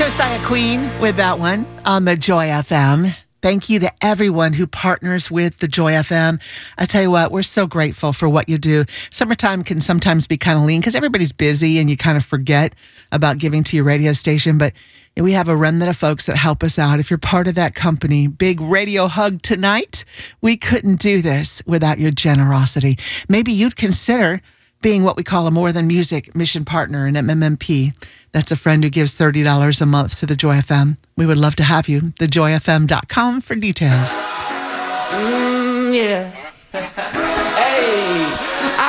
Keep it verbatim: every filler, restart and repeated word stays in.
Josiah Queen with that one on the Joy F M. Thank you to everyone who partners with the Joy F M. I tell you what, we're so grateful for what you do. Summertime can sometimes be kind of lean because everybody's busy and you kind of forget about giving to your radio station. But we have a remnant of folks that help us out. If you're part of that company, big radio hug tonight. We couldn't do this without your generosity. Maybe you'd consider being what we call a More Than Music mission partner, an M M M P. That's a friend who gives thirty dollars a month to the Joy F M. We would love to have you. the joy f m dot com for details. Mm, yeah.